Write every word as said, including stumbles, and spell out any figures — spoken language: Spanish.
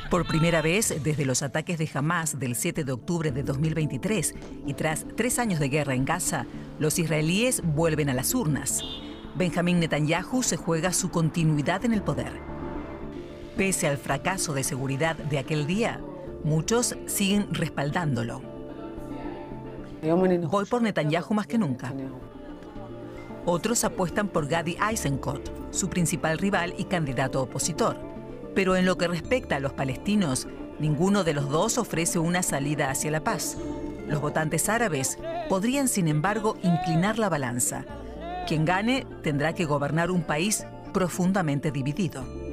Por primera vez desde los ataques de Hamás del siete de octubre de dos mil veintitrés y tras tres años de guerra en Gaza, los israelíes vuelven a las urnas. Benjamín Netanyahu se juega su continuidad en el poder. Pese al fracaso de seguridad de aquel día, muchos siguen respaldándolo. Voy por Netanyahu más que nunca. Otros apuestan por Gadi Eisenkot, su principal rival y candidato opositor. Pero en lo que respecta a los palestinos, ninguno de los dos ofrece una salida hacia la paz. Los votantes árabes podrían, sin embargo, inclinar la balanza. Quien gane tendrá que gobernar un país profundamente dividido.